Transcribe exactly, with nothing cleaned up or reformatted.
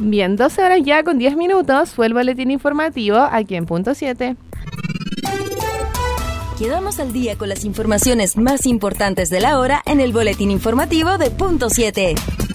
Bien, doce horas ya con diez minutos, fue el boletín informativo aquí en Punto siete. Quedamos al día con las informaciones más importantes de la hora en el boletín informativo de Punto siete.